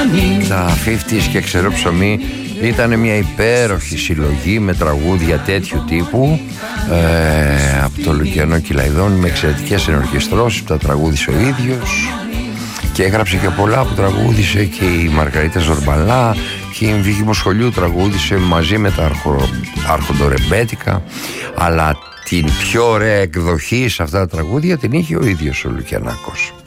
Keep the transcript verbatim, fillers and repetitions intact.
Τα πενήντα και Ξερό Ψωμί ήταν μια υπέροχη συλλογή με τραγούδια τέτοιου τύπου ε, από το Λουκιανό Κυλαϊδόνι, με εξαιρετικές ενορχιστρώσεις που τα τραγούδισε ο ίδιος και έγραψε και πολλά που τραγούδισε και η Μαργαρίτα Ζορμπαλά και η Βίκη Μοσχολιού τραγούδισε μαζί με τα αρχο, αρχοντορεμπέτικα, αλλά την πιο ωραία εκδοχή σε αυτά τα τραγούδια την είχε ο ίδιος ο Λουκιανάκος.